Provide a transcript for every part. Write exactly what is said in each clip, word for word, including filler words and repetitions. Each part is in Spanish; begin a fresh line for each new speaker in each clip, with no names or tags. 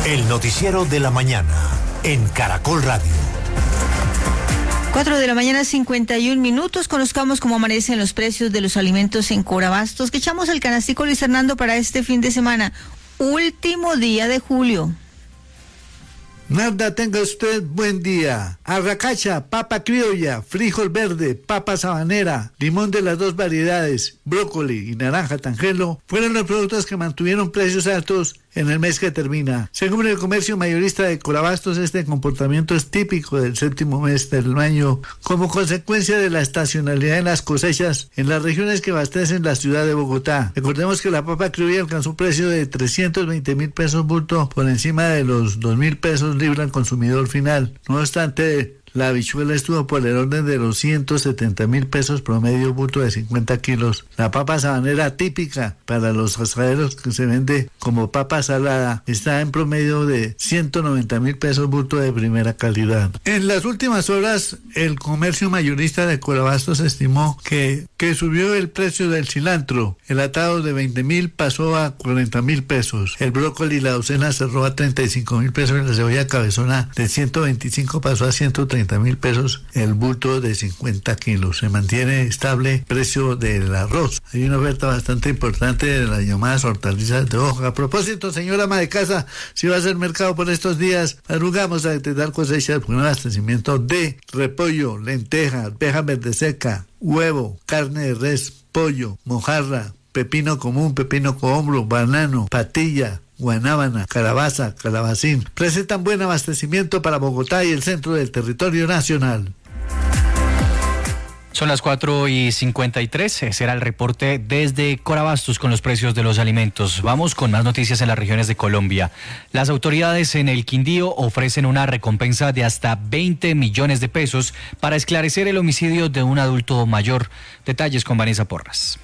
El noticiero de la mañana en Caracol Radio.
Cuatro de la mañana, cincuenta y un minutos. Conozcamos cómo amanecen los precios de los alimentos en Corabastos. Que echamos el canastico, Luis Fernando, para este fin de semana. Último día de julio.
Nada, tenga usted buen día. Arracacha, papa criolla, frijol verde, papa sabanera, limón de las dos variedades, brócoli y naranja tangelo fueron los productos que mantuvieron precios altos en el mes que termina. Según el comercio mayorista de Corabastos, este comportamiento es típico del séptimo mes del año, como consecuencia de la estacionalidad en las cosechas en las regiones que abastecen la ciudad de Bogotá. Recordemos que la papa criolla alcanzó un precio de trescientos veinte mil pesos bulto, por encima de los dos mil pesos libra al consumidor final. No obstante, la habichuela estuvo por el orden de los ciento setenta mil pesos promedio bulto de cincuenta kilos. La papa sabanera típica para los asaderos, que se vende como papa salada, está en promedio de ciento noventa mil pesos bulto de primera calidad. En las últimas horas, el comercio mayorista de Corabastos estimó que, que subió el precio del cilantro. El atado de veinte mil pasó a cuarenta mil pesos. El brócoli y la docena cerró a treinta y cinco mil pesos. Y la cebolla cabezona de ciento veinticinco pasó a ciento treinta mil pesos el bulto de cincuenta kilos. Se mantiene estable el precio del arroz. Hay una oferta bastante importante de las llamadas hortalizas de hoja. A propósito, señora ama de casa, si va a hacer mercado por estos días, madrugamos a intentar cosechas con un abastecimiento de repollo, lenteja, arveja verde seca, huevo, carne de res, pollo, mojarra, pepino común, pepino cohombro, banano, patilla, guanábana, calabaza, calabacín. Presentan buen abastecimiento para Bogotá y el centro del territorio nacional.
Son las cuatro y cincuenta y tres, será el reporte desde Corabastos con los precios de los alimentos. Vamos con más noticias en las regiones de Colombia. Las autoridades en el Quindío ofrecen una recompensa de hasta veinte millones de pesos para esclarecer el homicidio de un adulto mayor. Detalles con Vanessa Porras.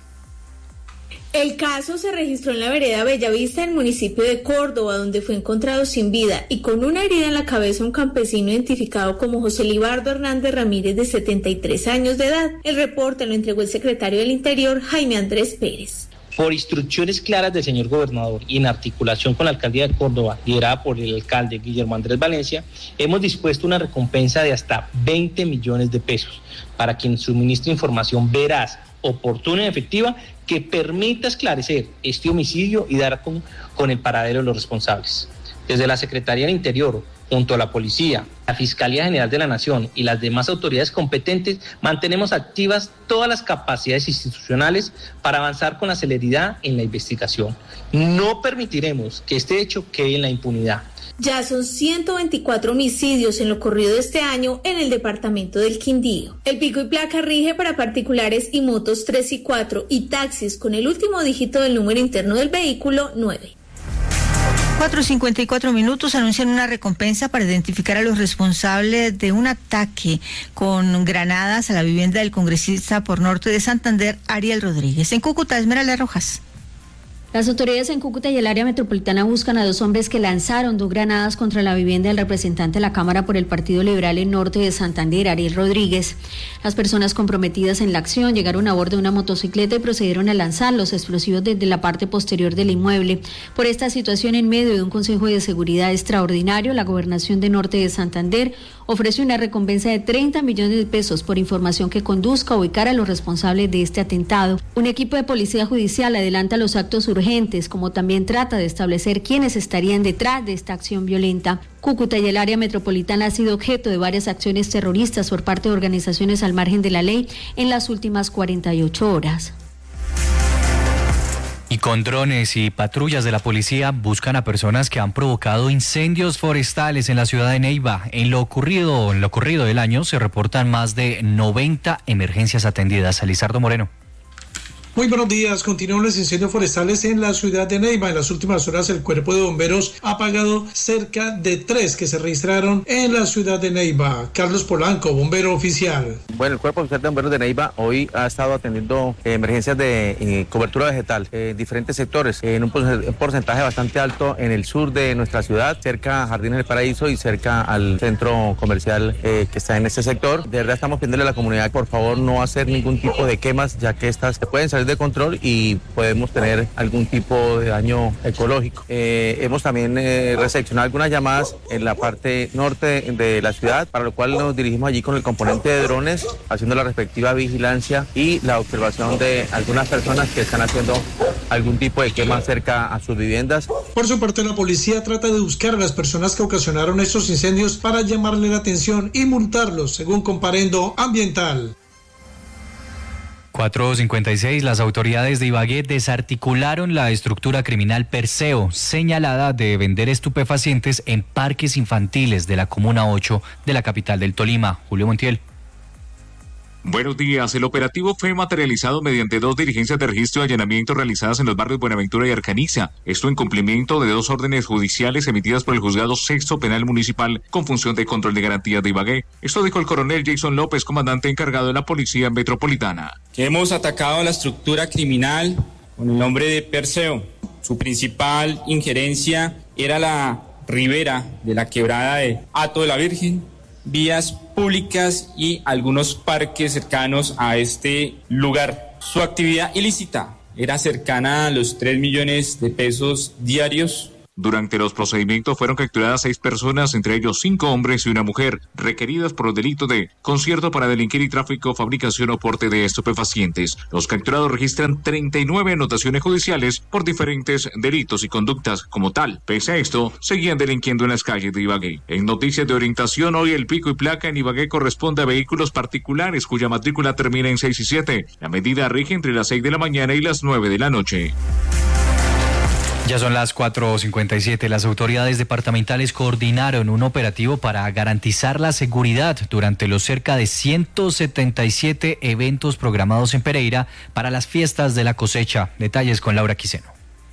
El caso se registró en la vereda Bellavista, en el municipio de Córdoba, donde fue encontrado sin vida y con una herida en la cabeza un campesino identificado como José Libardo Hernández Ramírez, de setenta y tres años de edad. El reporte lo entregó el secretario del Interior, Jaime Andrés Pérez.
Por instrucciones claras del señor gobernador y en articulación con la alcaldía de Córdoba, liderada por el alcalde Guillermo Andrés Valencia, hemos dispuesto una recompensa de hasta veinte millones de pesos para quien suministre información veraz, oportuna y efectiva que permita esclarecer este homicidio y dar con, con el paradero de los responsables. Desde la Secretaría del Interior, junto a la Policía, la Fiscalía General de la Nación y las demás autoridades competentes, mantenemos activas todas las capacidades institucionales para avanzar con la celeridad en la investigación. No permitiremos que este hecho quede en la impunidad.
Ya son ciento veinticuatro homicidios en lo corrido de este año en el departamento del Quindío. El pico y placa rige para particulares y motos tres y cuatro y taxis con el último dígito del número interno del vehículo nueve.
cuatro cincuenta y cuatro minutos. Anuncian una recompensa para identificar a los responsables de un ataque con granadas a la vivienda del congresista por Norte de Santander, Ariel Rodríguez. En Cúcuta, Esmeralda Rojas.
Las autoridades en Cúcuta y el área metropolitana buscan a dos hombres que lanzaron dos granadas contra la vivienda del representante de la Cámara por el Partido Liberal en Norte de Santander, Ariel Rodríguez. Las personas comprometidas en la acción llegaron a bordo de una motocicleta y procedieron a lanzar los explosivos desde la parte posterior del inmueble. Por esta situación, en medio de un Consejo de Seguridad extraordinario, la Gobernación de Norte de Santander ofrece una recompensa de treinta millones de pesos por información que conduzca a ubicar a los responsables de este atentado. Un equipo de policía judicial adelanta los actos urgentes, como también trata de establecer quiénes estarían detrás de esta acción violenta. Cúcuta y el área metropolitana ha sido objeto de varias acciones terroristas por parte de organizaciones al margen de la ley en las últimas cuarenta y ocho horas.
Y con drones y patrullas de la policía buscan a personas que han provocado incendios forestales en la ciudad de Neiva. En lo ocurrido, en lo ocurrido del año se reportan más de noventa emergencias atendidas. Elizardo Moreno.
Muy buenos días. Continúan los incendios forestales en la ciudad de Neiva. En las últimas horas el Cuerpo de Bomberos ha apagado cerca de tres que se registraron en la ciudad de Neiva. Carlos Polanco, bombero oficial.
Bueno, el Cuerpo Oficial de Bomberos de Neiva hoy ha estado atendiendo eh, emergencias de eh, cobertura vegetal en eh, diferentes sectores, eh, en un porcentaje bastante alto en el sur de nuestra ciudad, cerca a Jardines del Paraíso y cerca al centro comercial eh, que está en este sector. De verdad estamos pidiéndole a la comunidad, por favor, no hacer ningún tipo de quemas, ya que estas pueden salir factores de control y podemos tener algún tipo de daño ecológico. Eh, hemos también eh, recepcionado algunas llamadas en la parte norte de la ciudad, para lo cual nos dirigimos allí con el componente de drones, haciendo la respectiva vigilancia y la observación de algunas personas que están haciendo algún tipo de quema cerca a sus viviendas.
Por su parte, la policía trata de buscar a las personas que ocasionaron estos incendios para llamarle la atención y multarlos, según comparendo ambiental.
cuatro cincuenta y seis, las autoridades de Ibagué desarticularon la estructura criminal Perseo, señalada de vender estupefacientes en parques infantiles de la Comuna ocho de la capital del Tolima. Julio Montiel.
Buenos días. El operativo fue materializado mediante dos diligencias de registro y allanamiento realizadas en los barrios Buenaventura y Arcaniza. Esto en cumplimiento de dos órdenes judiciales emitidas por el Juzgado Sexto Penal Municipal con función de control de garantías de Ibagué. Esto dijo el coronel Jason López, comandante encargado de la Policía Metropolitana.
Que hemos atacado la estructura criminal con el nombre de Perseo. Su principal injerencia era la ribera de la quebrada de Hato de la Virgen, vías públicas y algunos parques cercanos a este lugar. Su actividad ilícita era cercana a los tres millones de pesos diarios.
Durante los procedimientos fueron capturadas seis personas, entre ellos cinco hombres y una mujer, requeridas por los delitos de concierto para delinquir y tráfico, fabricación o porte de estupefacientes. Los capturados registran treinta y nueve anotaciones judiciales por diferentes delitos y conductas. Como tal, pese a esto, seguían delinquiendo en las calles de Ibagué. En noticias de orientación, hoy el pico y placa en Ibagué corresponde a vehículos particulares cuya matrícula termina en seis y siete. La medida rige entre las seis de la mañana y las nueve de la noche.
Ya son las cuatro cincuenta y siete. Las autoridades departamentales coordinaron un operativo para garantizar la seguridad durante los cerca de ciento setenta y siete eventos programados en Pereira para las fiestas de la cosecha. Detalles con Laura Quiseno.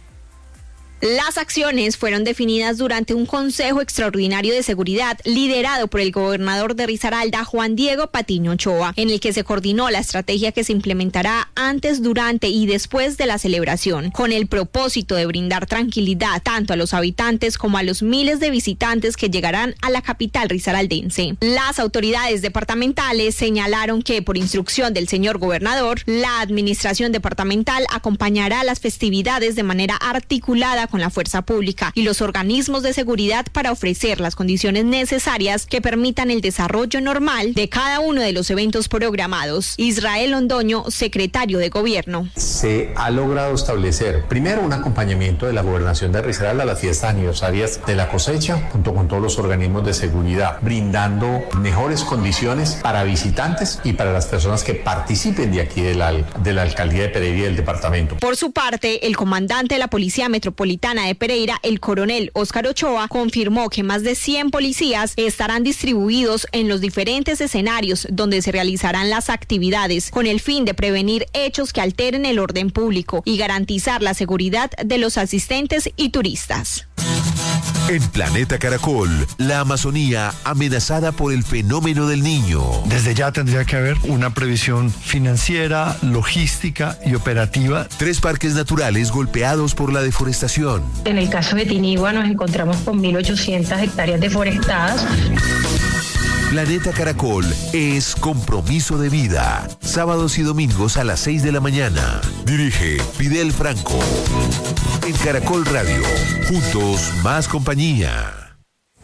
Las acciones fueron definidas durante un Consejo Extraordinario de Seguridad liderado por el gobernador de Risaralda, Juan Diego Patiño Ochoa, en el que se coordinó la estrategia que se implementará antes, durante y después de la celebración, con el propósito de brindar tranquilidad tanto a los habitantes como a los miles de visitantes que llegarán a la capital risaraldense. Las autoridades departamentales señalaron que, por instrucción del señor gobernador, la administración departamental acompañará las festividades de manera articulada con la fuerza pública y los organismos de seguridad para ofrecer las condiciones necesarias que permitan el desarrollo normal de cada uno de los eventos programados. Israel Londoño, secretario de Gobierno.
Se ha logrado establecer, primero, un acompañamiento de la Gobernación de Risaralda a las fiestas aniversarias de la cosecha, junto con todos los organismos de seguridad, brindando mejores condiciones para visitantes y para las personas que participen de aquí de la, de la Alcaldía de Pereira y del departamento.
Por su parte, el comandante de la Policía Metropolitana de Pereira, el coronel Óscar Ochoa, confirmó que más de cien policías estarán distribuidos en los diferentes escenarios donde se realizarán las actividades, con el fin de prevenir hechos que alteren el orden público y garantizar la seguridad de los asistentes y turistas.
En Planeta Caracol, la Amazonía amenazada por el fenómeno del Niño.
Desde ya tendría que haber una previsión financiera, logística y operativa.
Tres parques naturales golpeados por la deforestación.
En el caso de Tinigua nos encontramos con mil ochocientas hectáreas deforestadas.
Planeta Caracol es compromiso de vida. Sábados y domingos a las seis de la mañana. Dirige Fidel Franco. En Caracol Radio, juntos más compañía.